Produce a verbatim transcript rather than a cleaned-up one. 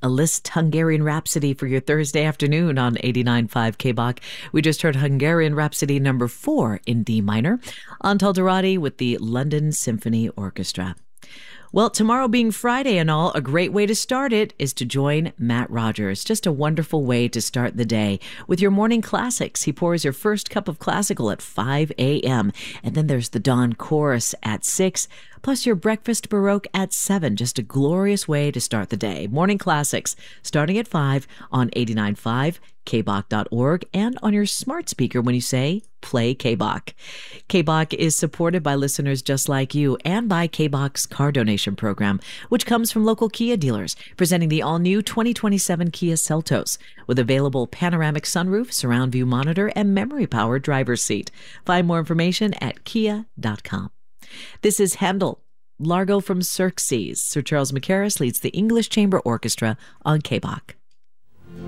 a Liszt Hungarian Rhapsody for your Thursday afternoon on eighty-nine point five K B O C. We just heard Hungarian Rhapsody number four in D minor, Antal Dorati with the London Symphony Orchestra. Well, tomorrow being Friday and all, a great way to start it is to join Matt Rogers. Just a wonderful way to start the day with your morning classics. He pours your first cup of classical at five a.m. And then there's the dawn chorus at six, plus your breakfast baroque at seven. Just a glorious way to start the day. Morning classics starting at five on eighty-nine point five K B O C dot org and on your smart speaker when you say play K B O C. K B O C is supported by listeners just like you and by K B O C's car donation program, which comes from local Kia dealers, presenting the all-new twenty twenty-seven Kia Seltos with available panoramic sunroof, surround view monitor, and memory-powered driver's seat. Find more information at kia dot com. This is Handel, Largo from Xerxes. Sir Charles Mackerras leads the English Chamber Orchestra on K B O C.